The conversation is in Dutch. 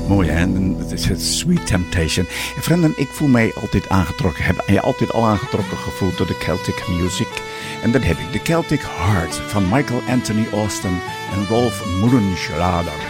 Mooi, hè? Het is het Sweet Temptation. En vrienden, ik voel mij altijd aangetrokken. Heb je altijd al aangetrokken gevoeld door de Celtic music? En dan heb ik de Celtic Heart van Michael Anthony Austin en Rolf Mullenschlager.